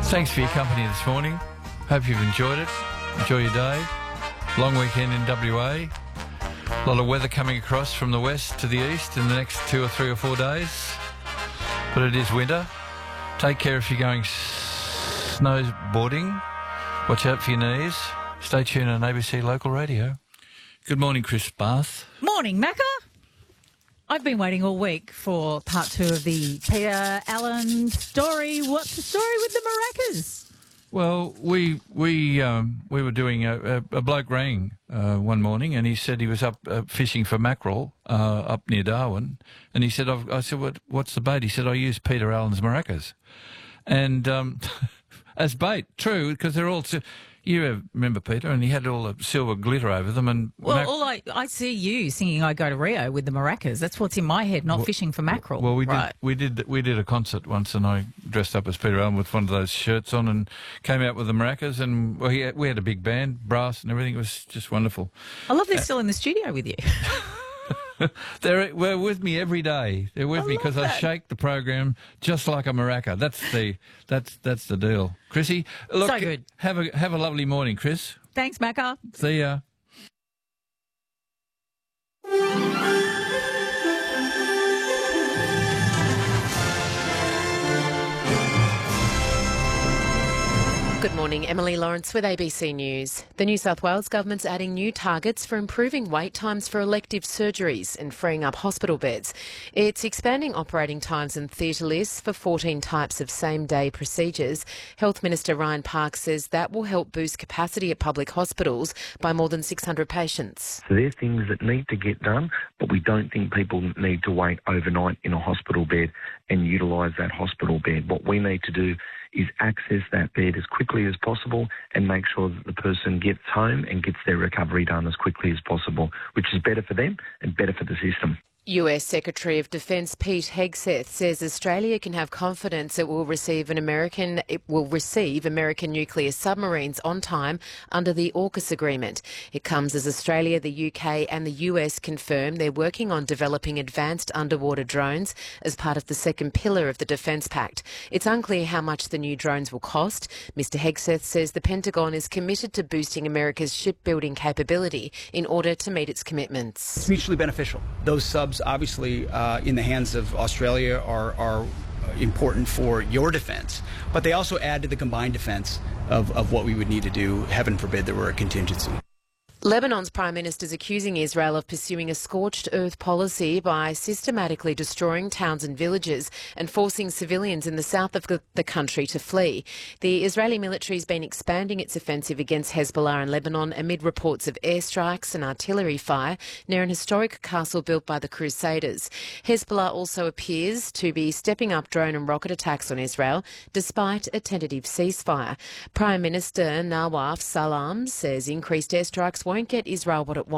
Thanks for your company this morning. Hope you've enjoyed it. Enjoy your day. Long weekend in WA. A lot of weather coming across from the west to the east in the next 2 or 3 or 4 days. But it is winter. Take care if you're going snowboarding. Watch out for your knees. Stay tuned on ABC Local Radio. Good morning, Chris Bath. Morning, Macca. I've been waiting all week for part 2 of the Peter Allen story. What's the story with the maracas? Well, we were doing a bloke rang one morning, and he said he was up fishing for mackerel up near Darwin, and he said, I said, what's the bait? He said, I use Peter Allen's maracas, and as bait, true, because they're all. You remember Peter, and he had all the silver glitter over them. And well, I see you singing "I Go to Rio" with the maracas. That's what's in my head, not fishing for mackerel. Well, right. we did a concert once, and I dressed up as Peter Allen with one of those shirts on, and came out with the maracas, and we had a big band, brass, and everything. It was just wonderful. I love they're still in the studio with you. They're with me every day. They're with me because I shake the program just like a maraca. That's the deal. Chrissy, look, so good. Have a lovely morning, Chris. Thanks, Macca. See ya. Good morning, Emily Lawrence with ABC News. The New South Wales government's adding new targets for improving wait times for elective surgeries and freeing up hospital beds. It's expanding operating times and theatre lists for 14 types of same-day procedures. Health Minister Ryan Park says that will help boost capacity at public hospitals by more than 600 patients. So they're things that need to get done, but we don't think people need to wait overnight in a hospital bed and utilise that hospital bed. What we need to do is access that bed as quickly as possible and make sure that the person gets home and gets their recovery done as quickly as possible, which is better for them and better for the system. US Secretary of Defence Pete Hegseth says Australia can have confidence it will receive American nuclear submarines on time under the AUKUS agreement. It comes as Australia, the UK and the US confirm they're working on developing advanced underwater drones as part of the second pillar of the Defence Pact. It's unclear how much the new drones will cost. Mr Hegseth says the Pentagon is committed to boosting America's shipbuilding capability in order to meet its commitments. It's mutually beneficial. Those subs obviously in the hands of Australia are important for your defence, but they also add to the combined defence of what we would need to do, heaven forbid there were a contingency. Lebanon's Prime Minister is accusing Israel of pursuing a scorched earth policy by systematically destroying towns and villages and forcing civilians in the south of the country to flee. The Israeli military has been expanding its offensive against Hezbollah in Lebanon amid reports of airstrikes and artillery fire near an historic castle built by the Crusaders. Hezbollah also appears to be stepping up drone and rocket attacks on Israel despite a tentative ceasefire. Prime Minister Nawaf Salam says increased airstrikes won't get Israel what it wants.